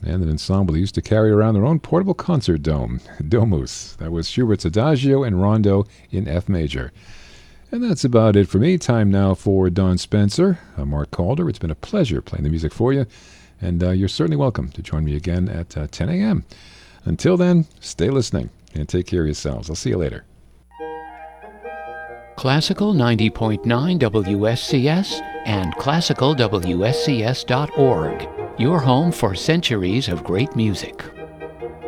and an ensemble that used to carry around their own portable concert dome, Domus. That was Schubert's Adagio and Rondo in F major. And that's about it for me. Time now for Don Spencer. I'm Mark Calder. It's been a pleasure playing the music for you, and you're certainly welcome to join me again at 10 a.m. Until then, stay listening and take care of yourselves. I'll see you later. Classical 90.9 WSCS and classicalwscs.org. Your home for centuries of great music.